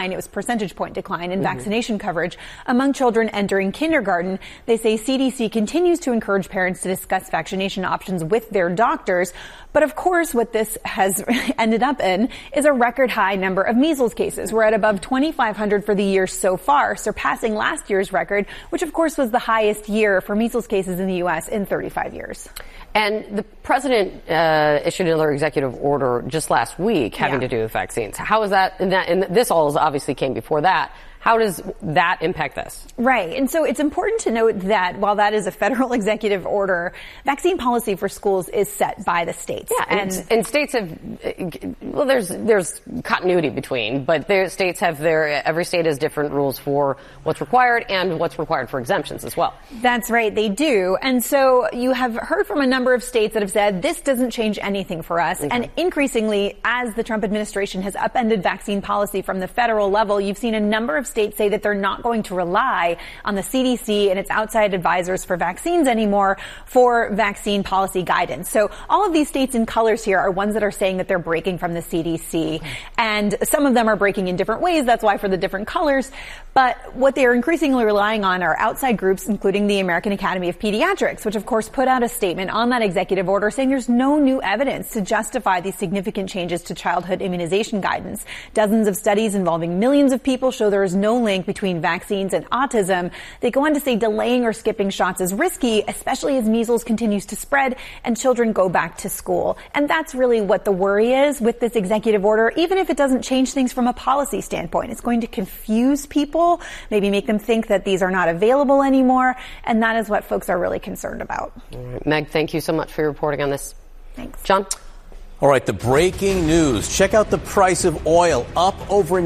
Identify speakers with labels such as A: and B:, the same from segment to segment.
A: It was percentage point decline in vaccination coverage among children entering kindergarten. They say CDC continues to encourage parents to discuss vaccination options with their doctors. But of course, what this has ended up in is a record high number of measles cases. We're at above 2,500 for the year so far, surpassing last year's record, which of course was the highest year for measles cases in the U.S. in 35 years.
B: And the president issued another executive order just last week having to do with vaccines. How is that? And this all obviously came before that. How does that impact this?
A: Right. And so it's important to note that while that is a federal executive order, vaccine policy for schools is set by the states.
B: Yeah, and states have, well, there's continuity between, but states have every state has different rules for what's required and what's required for exemptions as well.
A: That's right. They do. And so you have heard from a number of states that have said this doesn't change anything for us. And increasingly, as the Trump administration has upended vaccine policy from the federal level, you've seen a number of states say that they're not going to rely on the CDC and its outside advisors for vaccines anymore for vaccine policy guidance. So all of these states in colors here are ones that are saying that they're breaking from the CDC. And some of them are breaking in different ways. That's why for the different colors. But what they're increasingly relying on are outside groups, including the American Academy of Pediatrics, which of course put out a statement on that executive order saying there's no new evidence to justify these significant changes to childhood immunization guidance. Dozens of studies involving millions of people show there is no link between vaccines and autism. They go on to say delaying or skipping shots is risky, especially as measles continues to spread and children go back to school. And that's really what the worry is with this executive order. Even if it doesn't change things from a policy standpoint, it's going to confuse people, maybe make them think that these are not available anymore. And that is what folks are really concerned about.
B: All right. Meg, thank you so much for your reporting on this.
A: Thanks.
B: John?
C: All right, the breaking news. Check out the price of oil, up over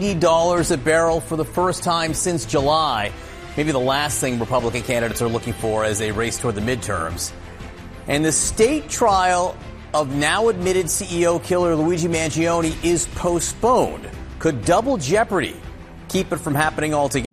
C: $90 a barrel for the first time since July. Maybe the last thing Republican candidates are looking for as they race toward the midterms. And the state trial of now admitted CEO killer Luigi Mangione is postponed. Could double jeopardy keep it from happening altogether?